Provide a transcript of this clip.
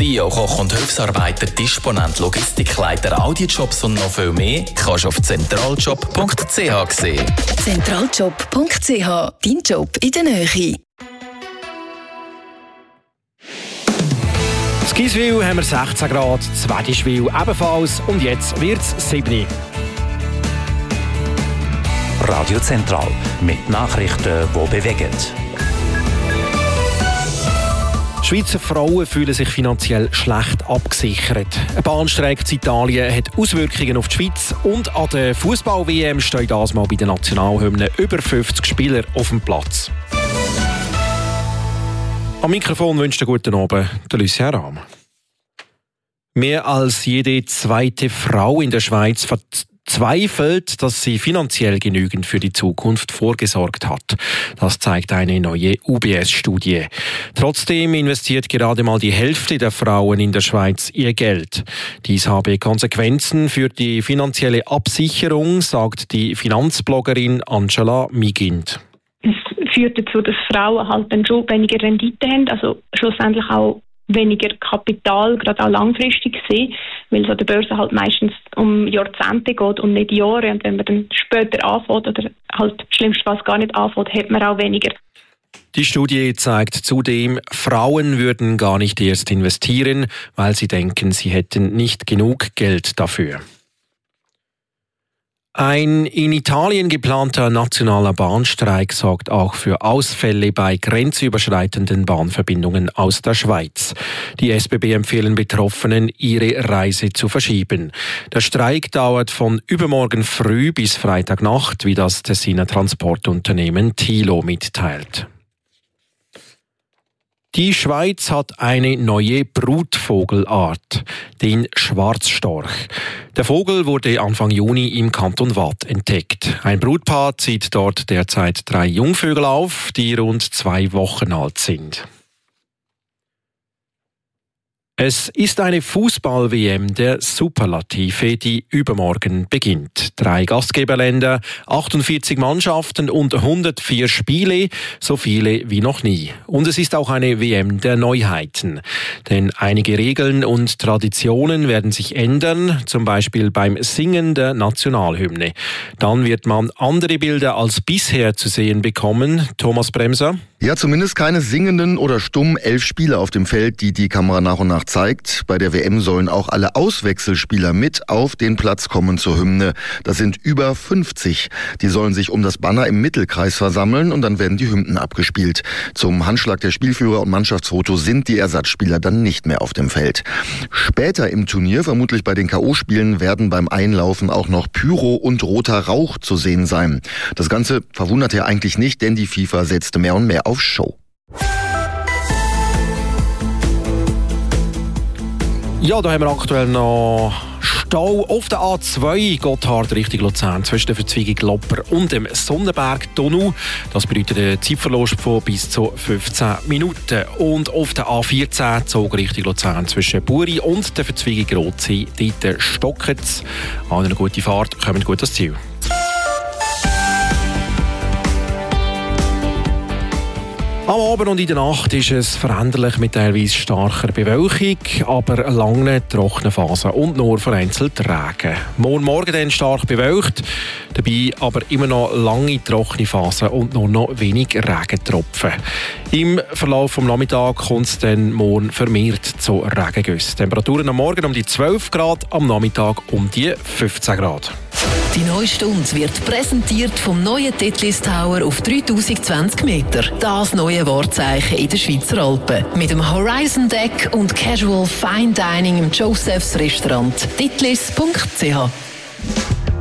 Bio, Koch- und Hilfsarbeiter, Disponent, Logistikleiter, Audiojobs und noch viel mehr kannst du auf zentraljob.ch sehen. Zentraljob.ch, dein Job in der Nähe. In Giswil haben wir 16 Grad, Zwedischwil ebenfalls und jetzt wird es 7. Radio Zentral mit Nachrichten, die bewegen. Schweizer Frauen fühlen sich finanziell schlecht abgesichert. Ein Bahnstreik in Italien hat Auswirkungen auf die Schweiz und an der Fußball-WM stehen dieses Mal bei den Nationalhymnen über 50 Spieler auf dem Platz. Am Mikrofon wünscht einen guten Abend der Lucien Rahm. Mehr als jede zweite Frau in der Schweiz verzweifelt, dass sie finanziell genügend für die Zukunft vorgesorgt hat. Das zeigt eine neue UBS-Studie. Trotzdem investiert gerade mal die Hälfte der Frauen in der Schweiz ihr Geld. Dies habe Konsequenzen für die finanzielle Absicherung, sagt die Finanzbloggerin Angela Migind. Es führt dazu, dass Frauen halt dann schon weniger Rendite haben, also schlussendlich auch weniger Kapital, gerade auch langfristig gesehen, weil es an der Börse halt meistens um Jahrzehnte geht und nicht Jahre. Und wenn man dann später anfängt oder halt schlimmstenfalls gar nicht anfängt, hat man auch weniger. Die Studie zeigt zudem, Frauen würden gar nicht erst investieren, weil sie denken, sie hätten nicht genug Geld dafür. Ein in Italien geplanter nationaler Bahnstreik sorgt auch für Ausfälle bei grenzüberschreitenden Bahnverbindungen aus der Schweiz. Die SBB empfehlen Betroffenen, ihre Reise zu verschieben. Der Streik dauert von übermorgen früh bis Freitagnacht, wie das Tessiner Transportunternehmen Tilo mitteilt. Die Schweiz hat eine neue Brutvogelart, den Schwarzstorch. Der Vogel wurde Anfang Juni im Kanton Waadt entdeckt. Ein Brutpaar zieht dort derzeit 3 Jungvögel auf, die rund 2 Wochen alt sind. Es ist eine Fußball-WM der Superlative, die übermorgen beginnt. 3 Gastgeberländer, 48 Mannschaften und 104 Spiele, so viele wie noch nie. Und es ist auch eine WM der Neuheiten. Denn einige Regeln und Traditionen werden sich ändern, zum Beispiel beim Singen der Nationalhymne. Dann wird man andere Bilder als bisher zu sehen bekommen. Thomas Bremser? Ja, zumindest keine singenden oder stummen 11 Spieler auf dem Feld, die die Kamera nach und nach zeigt. Bei der WM sollen auch alle Auswechselspieler mit auf den Platz kommen zur Hymne. Das sind über 50. Die sollen sich um das Banner im Mittelkreis versammeln und dann werden die Hymnen abgespielt. Zum Handschlag der Spielführer und Mannschaftsfoto sind die Ersatzspieler dann nicht mehr auf dem Feld. Später im Turnier, vermutlich bei den K.O.-Spielen, werden beim Einlaufen auch noch Pyro und roter Rauch zu sehen sein. Das Ganze verwundert ja eigentlich nicht, denn die FIFA setzte mehr und mehr auf Show. Ja, da haben wir aktuell noch Stau auf der A2 Gotthard Richtung Luzern zwischen der Verzweigung Lopper und dem Sonnenberg-Tunnel. Das bedeutet einen Zeitverlust von bis zu 15 Minuten. Und auf der A14 Zug Richtung Luzern zwischen Buri und der Verzweigung Rotsee. Dort stockt es. Eine gute Fahrt, kommt gut ans Ziel. Am Abend und in der Nacht ist es veränderlich mit teilweise starker Bewölkung, aber lange trockene Phasen und nur vereinzelt Regen. Morgen dann stark bewölkt, dabei aber immer noch lange trockene Phasen und nur noch wenig Regentropfen. Im Verlauf des Nachmittags kommt es dann morgen vermehrt zu Regengüssen. Temperaturen am Morgen um die 12 Grad, am Nachmittag um die 15 Grad. Die neue Stunde wird präsentiert vom neuen Titlis Tower auf 3020 Meter. Das neue Wahrzeichen in den Schweizer Alpen. Mit dem Horizon Deck und Casual Fine Dining im Joseph's Restaurant. titlis.ch